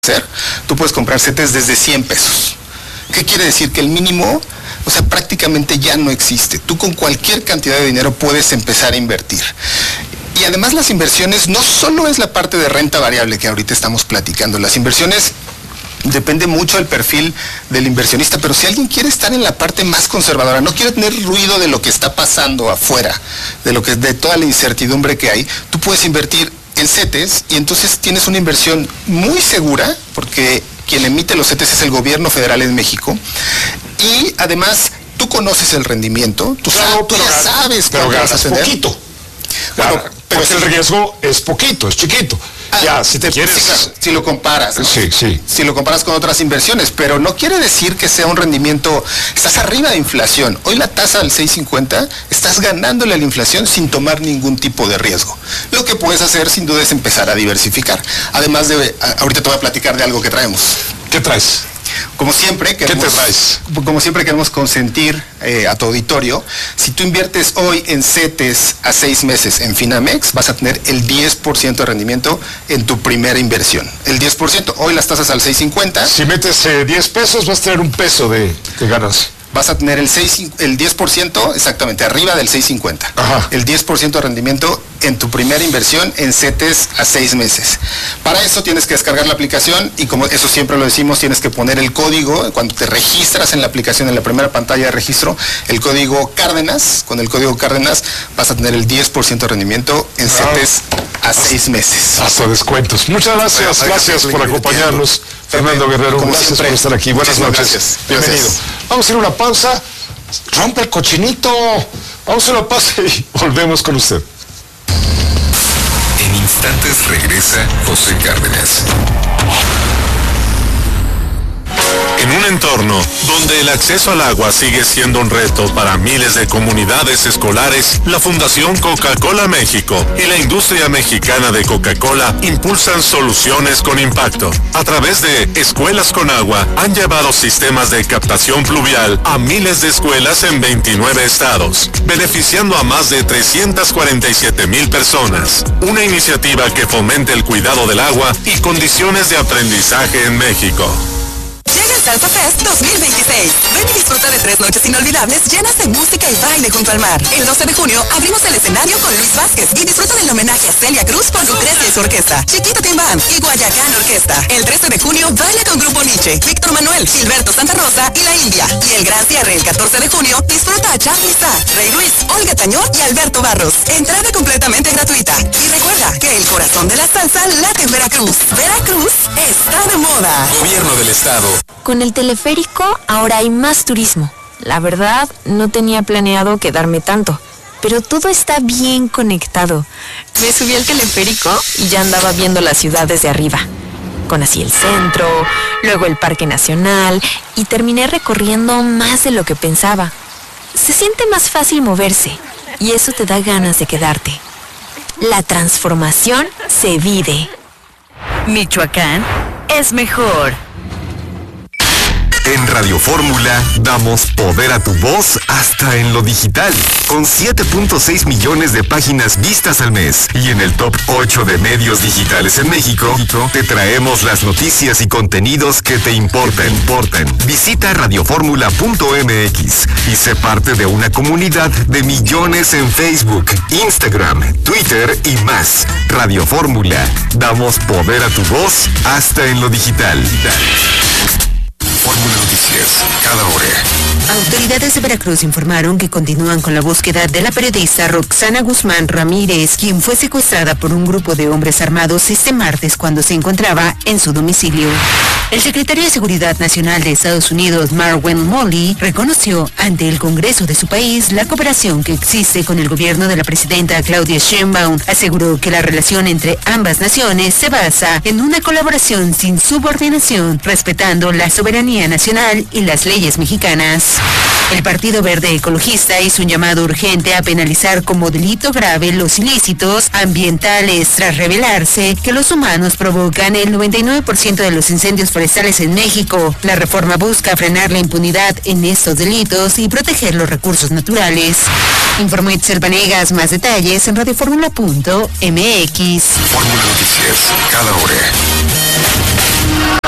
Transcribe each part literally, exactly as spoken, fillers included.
hacer, tú puedes comprar CETES desde cien pesos. ¿Qué quiere decir? Que el mínimo, o sea, prácticamente ya no existe. Tú con cualquier cantidad de dinero puedes empezar a invertir. Y además las inversiones no solo es la parte de renta variable que ahorita estamos platicando. Las inversiones depende mucho del perfil del inversionista, pero si alguien quiere estar en la parte más conservadora, no quiere tener ruido de lo que está pasando afuera, de lo que de toda la incertidumbre que hay, tú puedes invertir en CETES y entonces tienes una inversión muy segura, porque quien emite los CETES es el gobierno federal en México, y además tú conoces el rendimiento, tú, claro, sabes, tú ya ganas, sabes pero cuánto vas a tener. poquito. Bueno, claro, pero pues si, el riesgo es poquito, es chiquito. Ah, ya, si te sí, quieres... sí, claro, si lo comparas, ¿no? Sí, sí. Si lo comparas con otras inversiones, pero no quiere decir que sea un rendimiento, estás arriba de inflación. Hoy la tasa del seis cincuenta, estás ganándole a la inflación sin tomar ningún tipo de riesgo. Lo que puedes hacer sin duda es empezar a diversificar. Además de, ahorita te voy a platicar de algo que traemos. ¿Qué traes? Como siempre, queremos, ¿Qué te traes? Como siempre queremos consentir eh, a tu auditorio. Si tú inviertes hoy en CETES a seis meses en Finamex, vas a tener el diez por ciento de rendimiento en tu primera inversión. El diez por ciento, hoy las tasas al seis cincuenta. Si metes eh, diez pesos, vas a tener un peso de, de ganas. Vas a tener el, seis, el diez por ciento, exactamente, arriba del seis cincuenta. Ajá. El diez por ciento de rendimiento en tu primera inversión en CETES a seis meses. Para eso tienes que descargar la aplicación y como eso siempre lo decimos, tienes que poner el código, cuando te registras en la aplicación, en la primera pantalla de registro, el código Cárdenas. Con el código Cárdenas vas a tener el diez por ciento de rendimiento en CETES a seis meses. Hasta descuentos. Muchas gracias, Bueno, gracias por acompañarnos. Fernando Guerrero, como gracias siempre, por estar aquí. Buenas noches. Gracias. Bienvenido. Gracias. Vamos a ir a una pausa. Rompe el cochinito. Vamos a una pausa y volvemos con usted. En instantes regresa José Cárdenas. En un entorno donde el acceso al agua sigue siendo un reto para miles de comunidades escolares, la Fundación Coca-Cola México y la industria mexicana de Coca-Cola impulsan soluciones con impacto. A través de Escuelas con Agua, han llevado sistemas de captación pluvial a miles de escuelas en veintinueve estados, beneficiando a más de trescientas cuarenta y siete mil personas. Una iniciativa que fomente el cuidado del agua y condiciones de aprendizaje en México. Llega el Salsa Fest dos mil veintiséis. Ven y disfruta de tres noches inolvidables llenas de música y baile junto al mar. El doce de junio abrimos el escenario con Luis Vázquez y disfruta del homenaje a Celia Cruz por Lucrecia y su orquesta, Chiquita Team Band y Guayacán Orquesta. El trece de junio baila con Grupo Nietzsche, Víctor Manuel, Gilberto Santa Rosa y La India. Y el gran cierre el catorce de junio disfruta a Charly Starr, Rey Ruiz, Olga Tañón y Alberto Barros. Entrada completamente gratuita. Y recuerda que el corazón de la salsa late en Veracruz. Veracruz está de moda. Gobierno del Estado. Con el teleférico ahora hay más turismo. La verdad, no tenía planeado quedarme tanto, pero todo está bien conectado. Me subí al teleférico y ya andaba viendo la ciudad desde arriba. Conocí el centro, luego el Parque Nacional y terminé recorriendo más de lo que pensaba. Se siente más fácil moverse y eso te da ganas de quedarte. La transformación se vive. Michoacán es mejor. En Radio Fórmula damos poder a tu voz hasta en lo digital, con siete punto seis millones de páginas vistas al mes. Y en el top ocho de medios digitales en México, te traemos las noticias y contenidos que te importan. importan. Visita radioformula punto m x y sé parte de una comunidad de millones en Facebook, Instagram, Twitter y más. Radio Fórmula, damos poder a tu voz hasta en lo digital. Fórmula Noticias, cada hora. Autoridades de Veracruz informaron que continúan con la búsqueda de la periodista Roxana Guzmán Ramírez, quien fue secuestrada por un grupo de hombres armados este martes cuando se encontraba en su domicilio. El secretario de Seguridad Nacional de Estados Unidos, Marwan Molly, reconoció ante el Congreso de su país la cooperación que existe con el gobierno de la presidenta Claudia Sheinbaum. Aseguró que la relación entre ambas naciones se basa en una colaboración sin subordinación, respetando la soberanía nacional y las leyes mexicanas. El Partido Verde Ecologista hizo un llamado urgente a penalizar como delito grave los ilícitos ambientales tras revelarse que los humanos provocan el noventa y nueve por ciento de los incendios forestales en México. La reforma busca frenar la impunidad en estos delitos y proteger los recursos naturales. Informó Itzel Vanegas, más detalles en radioformula punto m x. Fórmula Noticias, cada hora.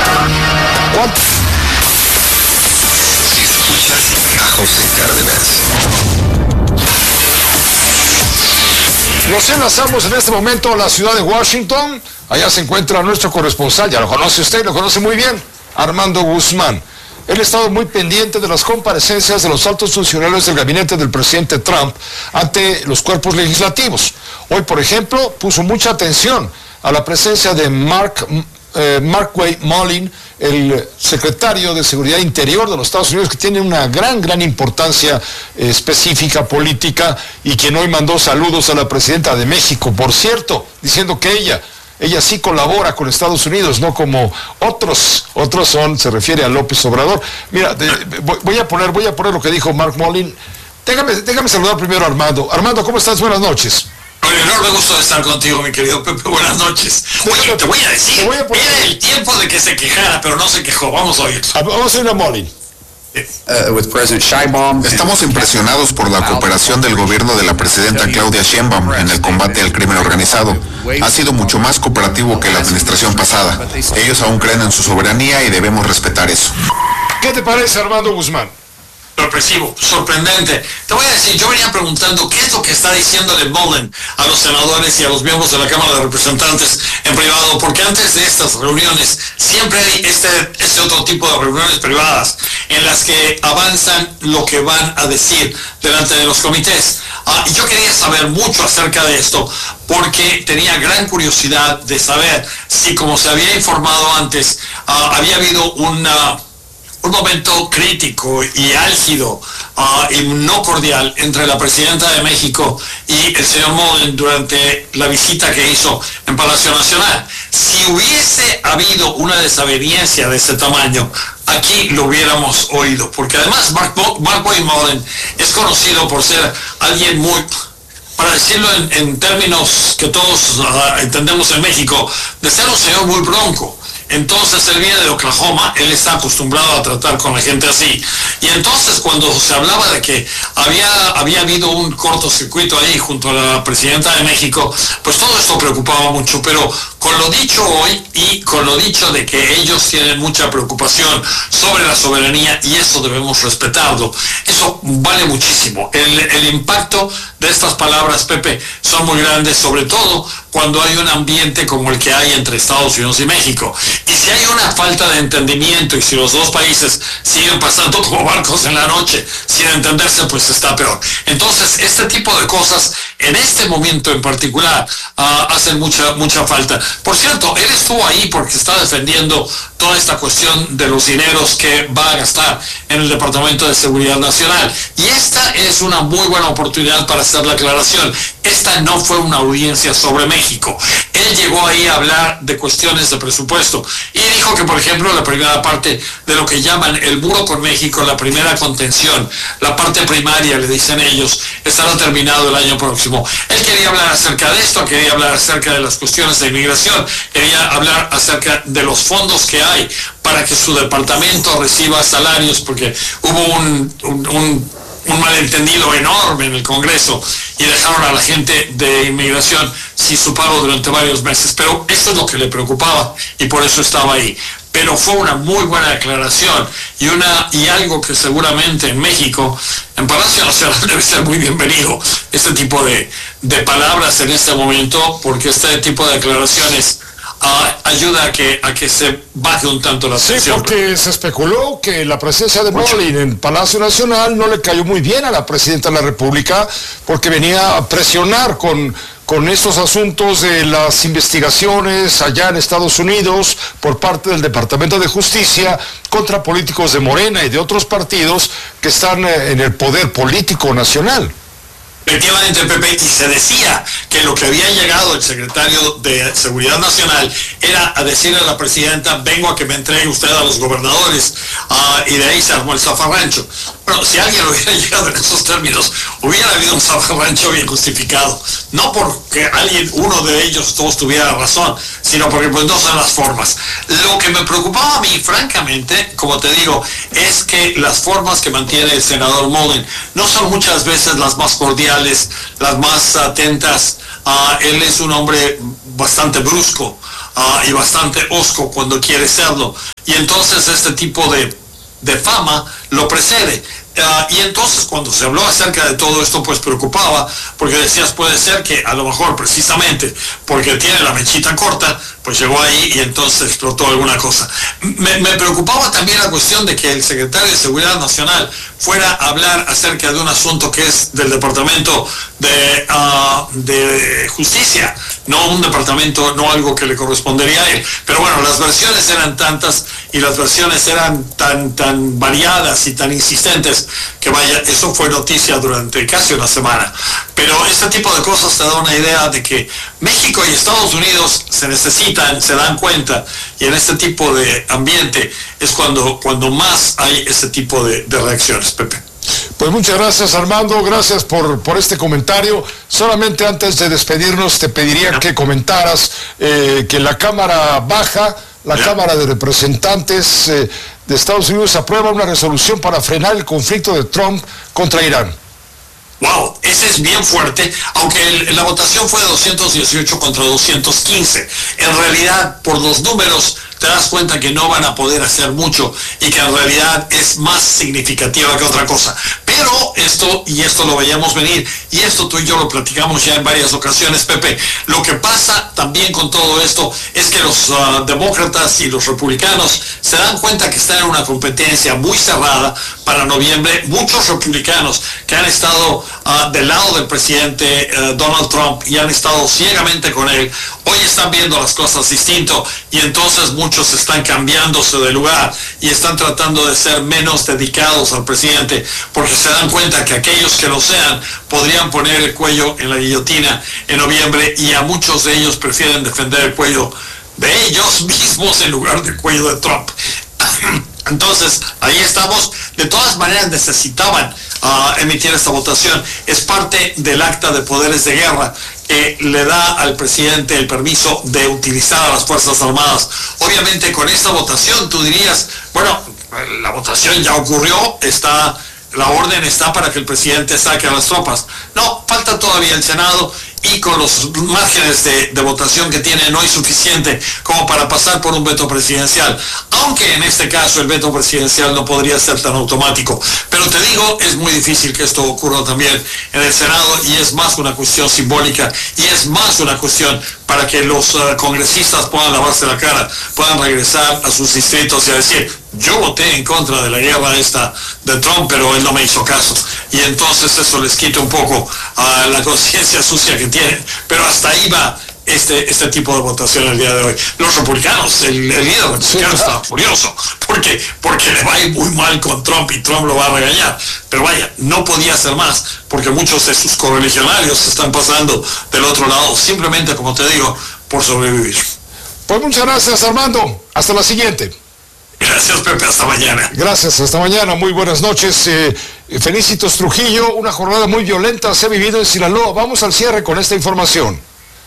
Nos enlazamos en este momento a la ciudad de Washington. Allá se encuentra nuestro corresponsal, ya lo conoce usted, lo conoce muy bien, Armando Guzmán. Él ha estado muy pendiente de las comparecencias de los altos funcionarios del gabinete del presidente Trump ante los cuerpos legislativos. Hoy, por ejemplo, puso mucha atención a la presencia de Mark, eh, Markwayne Mullin, el secretario de Seguridad Interior de los Estados Unidos, que tiene una gran, gran importancia eh, específica, política, y quien hoy mandó saludos a la presidenta de México, por cierto, diciendo que ella, ella sí colabora con Estados Unidos, no como otros, otros son, se refiere a López Obrador. Mira, de, voy a poner, voy a poner lo que dijo Mark Mullin. Déjame, déjame saludar primero a Armando. Armando, ¿cómo estás? Buenas noches. Un enorme gusto de estar contigo, mi querido Pepe. Buenas noches. Oye, te voy a decir, voy a poner... era el tiempo de que se quejara, pero no se quejó. Vamos a oír. Vamos a oír a Mullin. Estamos impresionados por la cooperación del gobierno de la presidenta Claudia Sheinbaum en el combate al crimen organizado. Ha sido mucho más cooperativo que la administración pasada. Ellos aún creen en su soberanía y debemos respetar eso. ¿Qué te parece, Armando Guzmán? Sorpresivo, sorprendente. Te voy a decir, yo venía preguntando qué es lo que está diciéndole Mullin a los senadores y a los miembros de la Cámara de Representantes en privado, porque antes de estas reuniones siempre hay este, este otro tipo de reuniones privadas en las que avanzan lo que van a decir delante de los comités. Ah, y yo quería saber mucho acerca de esto porque tenía gran curiosidad de saber si, como se había informado antes, ah, había habido una... un momento crítico y álgido uh, y no cordial entre la presidenta de México y el señor Mullin durante la visita que hizo en Palacio Nacional. Si hubiese habido una desaveniencia de ese tamaño, aquí lo hubiéramos oído, porque además Mark, Markwayne Mullin es conocido por ser alguien muy, para decirlo en, en términos que todos uh, entendemos en México, de ser un señor muy bronco. Entonces él viene de Oklahoma, él está acostumbrado a tratar con la gente así. Y entonces cuando se hablaba de que había, había habido un cortocircuito ahí junto a la presidenta de México, pues todo esto preocupaba mucho. Pero con lo dicho hoy y con lo dicho de que ellos tienen mucha preocupación sobre la soberanía y eso debemos respetarlo, eso vale muchísimo. El, el impacto de estas palabras, Pepe, son muy grandes, sobre todo cuando hay un ambiente como el que hay entre Estados Unidos y México. Y si hay una falta de entendimiento y si los dos países siguen pasando como barcos en la noche sin entenderse, pues está peor. Entonces, este tipo de cosas, en este momento en particular, uh, hacen mucha, mucha falta. Por cierto, él estuvo ahí porque está defendiendo toda esta cuestión de los dineros que va a gastar en el Departamento de Seguridad Nacional. Y esta es una muy buena oportunidad para hacer la aclaración. Esta no fue una audiencia sobre México. Él llegó ahí a hablar de cuestiones de presupuesto y dijo que, por ejemplo, la primera parte de lo que llaman el muro con México, la primera contención, la parte primaria, le dicen ellos, estará terminado el año próximo. Él quería hablar acerca de esto, quería hablar acerca de las cuestiones de inmigración, quería hablar acerca de los fondos que hay para que su departamento reciba salarios, porque hubo un, un, un un malentendido enorme en el Congreso y dejaron a la gente de inmigración sin su pago durante varios meses. Pero esto es lo que le preocupaba y por eso estaba ahí. Pero fue una muy buena declaración y una y algo que seguramente en México, en Palacio Nacional, debe ser muy bienvenido este tipo de, de palabras en este momento, porque este tipo de declaraciones Uh, ayuda a que, a que se baje un tanto la tensión. Sí, porque se especuló que la presencia de Mullin en Palacio Nacional no le cayó muy bien a la presidenta de la República, porque venía a presionar con, con estos asuntos de las investigaciones allá en Estados Unidos por parte del Departamento de Justicia contra políticos de Morena y de otros partidos que están en el poder político nacional. Efectivamente, Pepe, y se decía que lo que había llegado el secretario de Seguridad Nacional era a decirle a la presidenta, vengo a que me entregue usted a los gobernadores, uh, y de ahí se armó el zafarrancho. Bueno, si alguien hubiera llegado en esos términos, hubiera habido un zafarrancho bien justificado. No porque alguien, uno de ellos, todos tuviera razón, sino porque pues no son las formas. Lo que me preocupaba a mí, francamente, como te digo, es que las formas que mantiene el senador Mullin no son muchas veces las más cordiales, las más atentas. Uh, él es un hombre bastante brusco uh, y bastante hosco cuando quiere serlo. Y entonces este tipo de, de fama lo precede. Uh, y entonces cuando se habló acerca de todo esto, pues preocupaba, porque decías, puede ser que a lo mejor precisamente porque tiene la mechita corta, pues llegó ahí y entonces explotó alguna cosa. Me, me preocupaba también la cuestión de que el secretario de Seguridad Nacional fuera a hablar acerca de un asunto que es del Departamento de, uh, de Justicia, no un departamento, no algo que le correspondería a él. Pero bueno, las versiones eran tantas y las versiones eran tan, tan variadas y tan insistentes que vaya, eso fue noticia durante casi una semana. Pero este tipo de cosas te da una idea de que México y Estados Unidos se necesitan, se dan cuenta, y en este tipo de ambiente es cuando, cuando más hay ese tipo de, de reacciones, Pepe. Pues muchas gracias, Armando, gracias por, por este comentario. Solamente antes de despedirnos te pediría que comentaras eh, que la Cámara Baja, la yeah. Cámara de Representantes eh, de Estados Unidos aprueba una resolución para frenar el conflicto de Trump contra Irán. Wow, ese es bien fuerte, aunque el, la votación fue de doscientos dieciocho contra doscientos quince. En realidad, por los números, te das cuenta que no van a poder hacer mucho y que en realidad es más significativa que otra cosa. Pero esto, y esto lo veíamos venir, y esto tú y yo lo platicamos ya en varias ocasiones, Pepe, lo que pasa también con todo esto es que los uh, demócratas y los republicanos se dan cuenta que están en una competencia muy cerrada para noviembre. Muchos republicanos que han estado uh, del lado del presidente uh, Donald Trump y han estado ciegamente con él, hoy están viendo las cosas distinto, y entonces muchos están cambiándose de lugar y están tratando de ser menos dedicados al presidente, porque se dan cuenta que aquellos que lo sean podrían poner el cuello en la guillotina en noviembre, y a muchos de ellos prefieren defender el cuello de ellos mismos en lugar del cuello de Trump. Entonces, ahí estamos. De todas maneras, necesitaban uh, emitir esta votación. Es parte del acta de poderes de guerra que le da al presidente el permiso de utilizar a las Fuerzas Armadas. Obviamente, con esta votación tú dirías, bueno, la votación ya ocurrió, está... la orden está para que el presidente saque a las tropas. No, falta todavía el Senado, y con los márgenes de, de votación que tiene no es suficiente como para pasar por un veto presidencial, aunque en este caso el veto presidencial no podría ser tan automático. Pero te digo, es muy difícil que esto ocurra también en el Senado, y es más una cuestión simbólica, y es más una cuestión para que los uh, congresistas puedan lavarse la cara, puedan regresar a sus distritos y a decir, yo voté en contra de la guerra esta de Trump, pero él no me hizo caso. Y entonces eso les quita un poco a uh, la conciencia sucia que tienen. Pero hasta ahí va este, este tipo de votación el día de hoy. Los republicanos, el, el líder republicano está furioso, porque, porque le va a ir muy mal con Trump y Trump lo va a regañar. Pero vaya, no podía hacer más, porque muchos de sus correligionarios se están pasando del otro lado, simplemente, como te digo, por sobrevivir. Pues muchas gracias, Armando. Hasta la siguiente. Gracias, Pepe, hasta mañana. Gracias, hasta mañana, muy buenas noches. Eh, Felicitos Trujillo, una jornada muy violenta se ha vivido en Sinaloa. Vamos al cierre con esta información.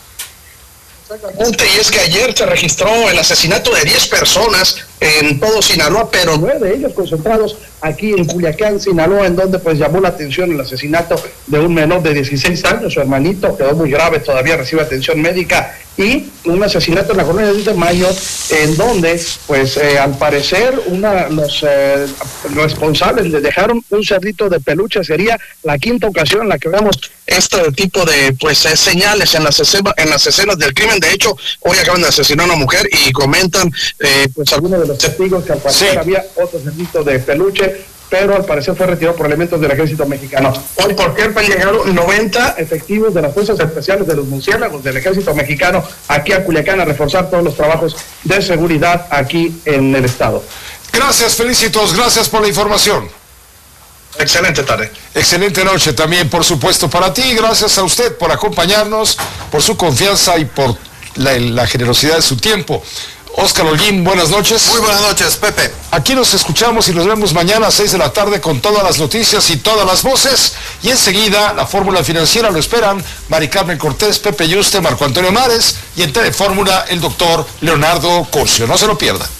Exactamente, y es que ayer se registró el asesinato de diez personas en todo Sinaloa, pero nueve de ellos concentrados aquí en Culiacán, Sinaloa, en donde pues llamó la atención el asesinato de un menor de dieciséis años, su hermanito quedó muy grave, todavía recibe atención médica, y un asesinato en la colonia de Mayo, en donde pues eh, al parecer una los eh, responsables le dejaron un cerdito de peluche. Sería la quinta ocasión en la que vemos este tipo de pues eh, señales en las escenas, en las escenas del crimen. De hecho, hoy acaban de asesinar a una mujer y comentan eh, pues algunos de los testigos que al parecer sí. había otro cerdito de peluche, pero al parecer fue retirado por elementos del ejército mexicano. Hoy, por cierto, han llegado noventa efectivos de las fuerzas especiales de los murciélagos del ejército mexicano aquí a Culiacán a reforzar todos los trabajos de seguridad aquí en el estado. Gracias, Felicitos, gracias por la información. Excelente tarde. Excelente noche también, por supuesto, para ti. Gracias a usted por acompañarnos, por su confianza y por la, la generosidad de su tiempo. Óscar Holguín, buenas noches. Muy buenas noches, Pepe. Aquí nos escuchamos y nos vemos mañana a seis de la tarde con todas las noticias y todas las voces. Y enseguida, la Fórmula Financiera lo esperan Mari Carmen Cortés, Pepe Yuste, Marco Antonio Mares y en Telefórmula el doctor Leonardo Curcio. No se lo pierda.